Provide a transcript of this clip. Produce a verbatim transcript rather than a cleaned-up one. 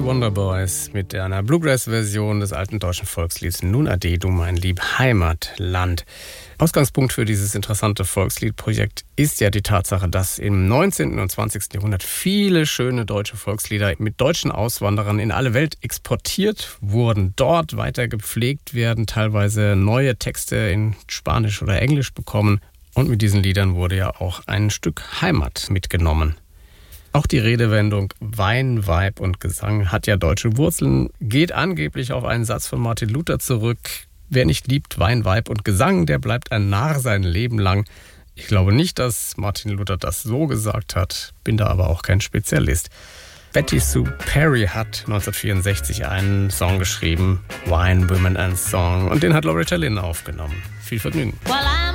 Wonder Boys mit einer Bluegrass-Version des alten deutschen Volkslieds Nun ade, du mein lieb Heimatland. Ausgangspunkt für dieses interessante Volksliedprojekt ist ja die Tatsache, dass im neunzehnten und zwanzigsten Jahrhundert viele schöne deutsche Volkslieder mit deutschen Auswanderern in alle Welt exportiert wurden, dort weiter gepflegt werden, teilweise neue Texte in Spanisch oder Englisch bekommen. Und mit diesen Liedern wurde ja auch ein Stück Heimat mitgenommen. Auch die Redewendung Wein, Weib und Gesang hat ja deutsche Wurzeln, geht angeblich auf einen Satz von Martin Luther zurück. Wer nicht liebt Wein, Weib und Gesang, der bleibt ein Narr sein Leben lang. Ich glaube nicht, dass Martin Luther das so gesagt hat, bin da aber auch kein Spezialist. Betty Sue Perry hat neunzehnhundertvierundsechzig einen Song geschrieben, Wine, Women and Song, und den hat Loretta Lynn aufgenommen. Viel Vergnügen. Well, I'm